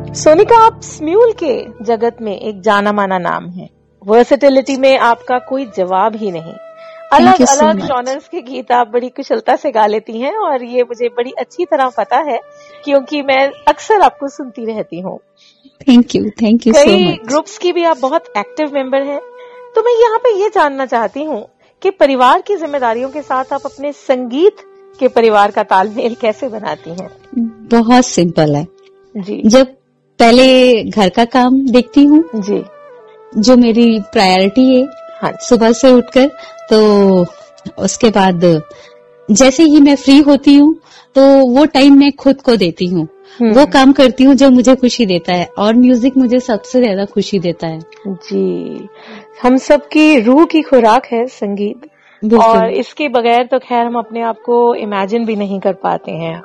सोनिका, आप स्म्यूल के जगत में एक जाना माना नाम है। वर्सेटिलिटी में आपका कोई जवाब ही नहीं। अलग अलग जॉनर्स के गीत आप बड़ी कुशलता से गा लेती हैं और ये मुझे बड़ी अच्छी तरह पता है क्योंकि मैं अक्सर आपको सुनती रहती हूँ। Thank you so much. कई ग्रुप्स की भी आप बहुत एक्टिव मेंबर हैं। तो मैं यहाँ पे ये जानना चाहती हूँ कि परिवार की जिम्मेदारियों के साथ आप अपने संगीत के परिवार का तालमेल कैसे बनाती हैं? बहुत सिंपल है जी। जब पहले घर का काम देखती हूँ जी, जो मेरी प्रायोरिटी है। हाँ, सुबह से उठकर, तो उसके बाद जैसे ही मैं फ्री होती हूँ तो वो टाइम मैं खुद को देती हूँ। वो काम करती हूँ जो मुझे खुशी देता है और म्यूजिक मुझे सबसे ज्यादा खुशी देता है। जी, हम सबकी रूह की खुराक है संगीत और इसके बगैर तो खैर हम अपने आप को इमेजिन भी नहीं कर पाते हैं।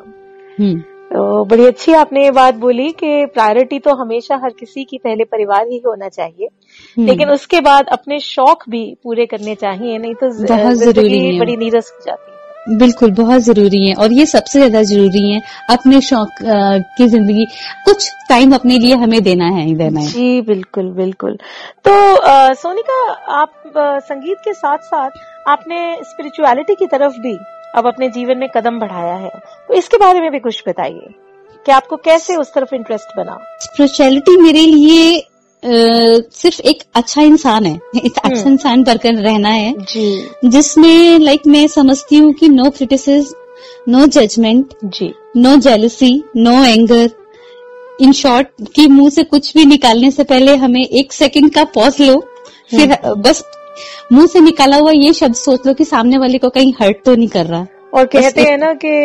तो बड़ी अच्छी आपने ये बात बोली कि प्रायोरिटी तो हमेशा हर किसी की पहले परिवार ही होना चाहिए, लेकिन उसके बाद अपने शौक भी पूरे करने चाहिए, नहीं तो जिंदगी बड़ी नीरस हो जाती है। बिल्कुल, बहुत जरूरी है और ये सबसे ज्यादा जरूरी है। अपने शौक की जिंदगी कुछ टाइम अपने लिए हमें देना है। जी बिल्कुल बिल्कुल। तो सोनिका, आप संगीत के साथ साथ आपने स्पिरिचुअलिटी की तरफ भी अब अपने जीवन में कदम बढ़ाया है, तो इसके बारे में भी कुछ बताइए कि आपको कैसे उस तरफ इंटरेस्ट बना? स्पिरिचुअलिटी मेरे लिए सिर्फ एक अच्छा इंसान है, एक अच्छा इंसान बनकर रहना है जी, जिसमें मैं समझती हूँ कि no criticism, no judgement, ji, no jealousy, no anger. In short कि मुंह से कुछ भी निकालने से पहले हमें एक सेकंड का पॉज लो, फिर बस मुंह से निकाला हुआ ये शब्द सोच लो कि सामने वाले को कहीं हर्ट तो नहीं कर रहा। और कहते हैं ना कि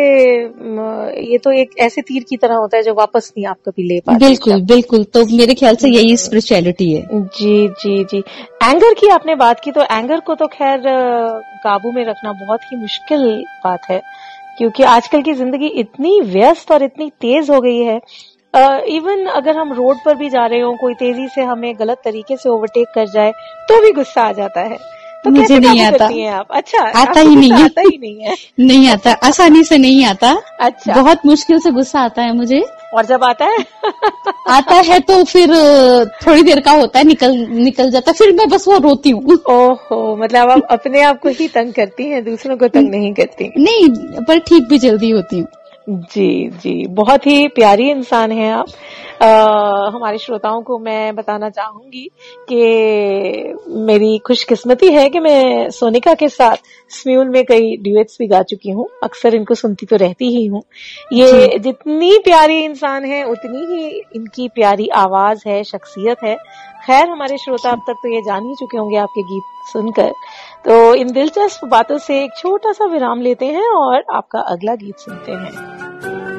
ये तो एक ऐसे तीर की तरह होता है जो वापस नहीं आप कभी ले पाते। बिल्कुल बिल्कुल, तो मेरे ख्याल से यही स्पिरिचुअलिटी है। जी जी जी। एंगर की आपने बात की, तो एंगर को तो खैर काबू में रखना बहुत ही मुश्किल बात है क्योंकि आजकल की जिंदगी इतनी व्यस्त और इतनी तेज हो गई है। इवन अगर हम रोड पर भी जा रहे हो, कोई तेजी से हमें गलत तरीके से ओवरटेक कर जाए तो भी गुस्सा आ जाता है। तो मुझे नहीं आता। आप? अच्छा, आता ही नहीं है। आता ही नहीं है। नहीं आता, आसानी से नहीं आता। अच्छा, बहुत मुश्किल से गुस्सा आता है मुझे। और जब आता है आता है तो फिर थोड़ी देर का होता है, निकल जाता है, फिर मैं बस वो रोती हूँ। ओहो, मतलब आप अपने आप को ही तंग करती हैं, दूसरों को तंग नहीं करती? नहीं, पर ठीक भी जल्दी होती हूँ। जी जी, बहुत ही प्यारी इंसान हैं आप। हमारे श्रोताओं को मैं बताना चाहूंगी कि मेरी खुशकिस्मती है कि मैं सोनिका के साथ स्म्यूल में कई ड्यूएट्स भी गा चुकी हूँ। अक्सर इनको सुनती तो रहती ही हूँ। ये जितनी प्यारी इंसान है उतनी ही इनकी प्यारी आवाज है, शख्सियत है। खैर, हमारे श्रोता अब तक तो ये जान ही चुके होंगे आपके गीत सुनकर। तो इन दिलचस्प बातों से एक छोटा सा विराम लेते हैं और आपका अगला गीत सुनते हैं।